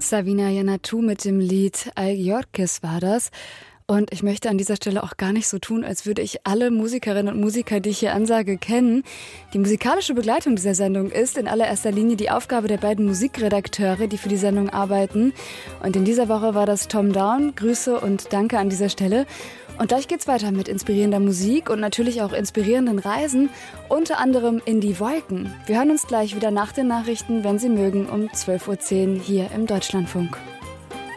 Savina Yannatu mit dem Lied Algiorkis war das. Und ich möchte an dieser Stelle auch gar nicht so tun, als würde ich alle Musikerinnen und Musiker, die ich hier ansage, kennen. Die musikalische Begleitung dieser Sendung ist in allererster Linie die Aufgabe der beiden Musikredakteure, die für die Sendung arbeiten. Und in dieser Woche war das Tom Down. Grüße und Danke an dieser Stelle. Und gleich geht's weiter mit inspirierender Musik und natürlich auch inspirierenden Reisen, unter anderem in die Wolken. Wir hören uns gleich wieder nach den Nachrichten, wenn Sie mögen, um 12:10 Uhr hier im Deutschlandfunk.